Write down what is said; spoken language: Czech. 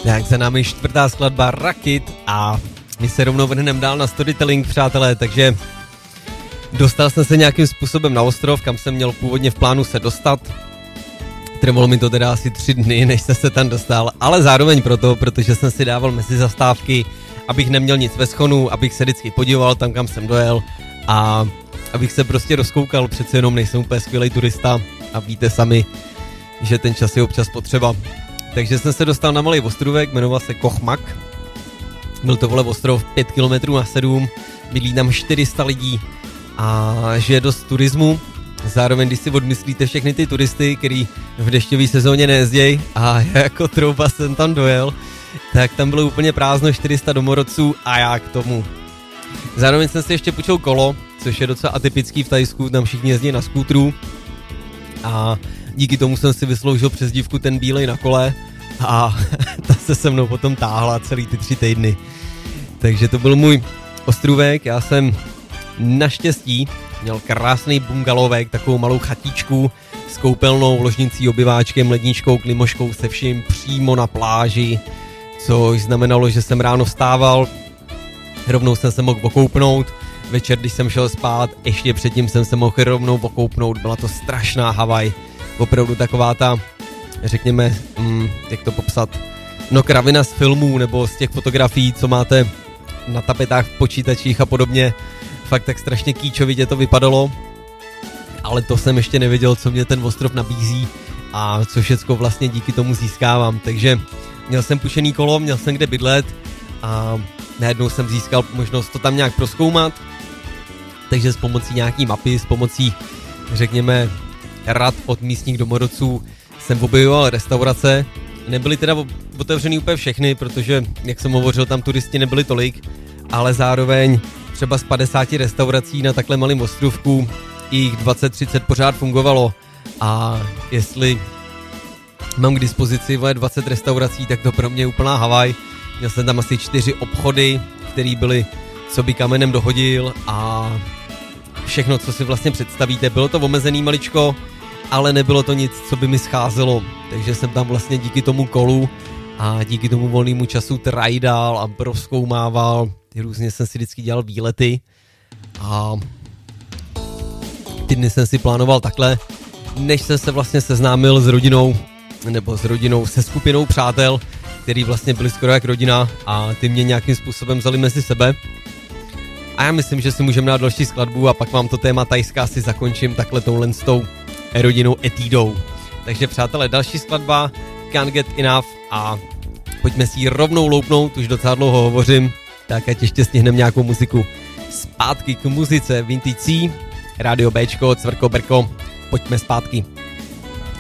Tak za námi 4. skladba Rakit a my se rovnou vrhneme dál na storytelling, přátelé, takže dostal jsem se nějakým způsobem na ostrov, kam jsem měl původně v plánu se dostat. Trvalo mi to teda asi 3 dny, než jsem se tam dostal, ale zároveň proto, protože jsem si dával mezi zastávky, abych neměl nic ve schonu, abych se vždycky podíval tam, kam jsem dojel a abych se prostě rozkoukal, přece jenom nejsem úplně skvělej turista a víte sami, že ten čas je občas potřeba. Takže jsem se dostal na malý ostrůvek, jmenoval se Kochmak. Byl to ostrov 5 km na 7, bydlí tam 400 lidí a žije dost turismu. Zároveň, když si odmyslíte všechny ty turisty, který v dešťové sezóně nejezdějí a já jako trouba jsem tam dojel, tak tam bylo úplně prázdno, 400 domorodců a já k tomu. Zároveň jsem si ještě půjčil kolo, což je docela atypický v Thajsku, tam všichni jezdí na skútru a díky tomu jsem si vysloužil přezdívku ten bílej na kole a ta se mnou potom táhla celý ty 3 týdny. Takže to byl můj ostrůvek, já jsem naštěstí měl krásný bungalovek, takovou malou chatičku s koupelnou, ložnicí, obyváčkem, ledničkou, klimoškou, se vším přímo na pláži, což znamenalo, že jsem ráno vstával, rovnou jsem se mohl okoupnout, večer, když jsem šel spát, ještě předtím jsem se mohl rovnou okoupnout, byla to strašná Havaj, opravdu taková ta, řekněme, jak to popsat, no kravina z filmů nebo z těch fotografií, co máte na tapetách v počítačích a podobně, fakt tak strašně kýčovitě to vypadalo, ale to jsem ještě nevěděl, co mě ten ostrov nabízí a co všecko vlastně díky tomu získávám, takže měl jsem pušený kolo, měl jsem kde bydlet a najednou jsem získal možnost to tam nějak prozkoumat, takže s pomocí nějaký mapy, s pomocí, řekněme, rad od místních domorodců jsem objevoval restaurace, nebyly teda otevřený úplně všechny, protože, jak jsem hovořil, tam turisti nebyli tolik, ale zároveň třeba z 50 restaurací na takhle malém ostrovku jich 20-30 pořád fungovalo a jestli mám k dispozici 20 restaurací, tak to pro mě je úplná Havaj. Měl jsem tam asi 4 obchody, které byly, co by kamenem dohodil a všechno, co si vlastně představíte. Bylo to omezený maličko, ale nebylo to nic, co by mi scházelo, takže jsem tam vlastně díky tomu kolu a díky tomu volnému času trajdal a prozkoumával. Různě jsem si vždycky dělal výlety a ty dny jsem si plánoval takhle, než jsem se vlastně seznámil s rodinou, se skupinou přátel, který vlastně byli skoro jak rodina a ty mě nějakým způsobem vzali mezi sebe. A já myslím, že si můžeme dát další skladbu a pak vám to téma Thajska si zakončím takhle touhle s tou rodinou etidou. Takže přátelé, další skladba Can't Get Enough a pojďme si ji rovnou loupnout, už docela dlouho hovořím, tak ať ještě stihneme nějakou muziku. Zpátky k muzice Vintage C, Rádio Bčko, Cvrko Brko, pojďme zpátky.